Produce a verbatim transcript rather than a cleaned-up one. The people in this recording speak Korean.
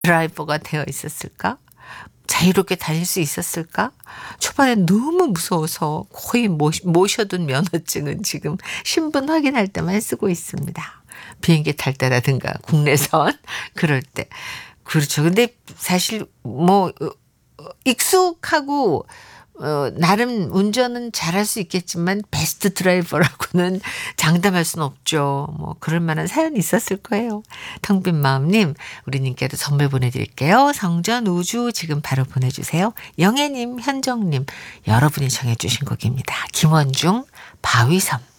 드라이버가 되어 있었을까? 자유롭게 다닐 수 있었을까? 초반에 너무 무서워서 거의 모시, 모셔둔 면허증은 지금 신분 확인할 때만 쓰고 있습니다. 비행기 탈 때라든가 국내선 그럴 때. 그렇죠. 근데 사실 뭐 어, 어, 익숙하고 어, 나름 운전은 잘할 수 있겠지만 베스트 드라이버라고는 장담할 수는 없죠. 뭐 그럴 만한 사연이 있었을 거예요. 텅빈 마음님, 우리님께도 선물 보내드릴게요. 성전 우주 지금 바로 보내주세요. 영애님, 현정님, 여러분이 정해주신 곡입니다. 김원중, 바위섬.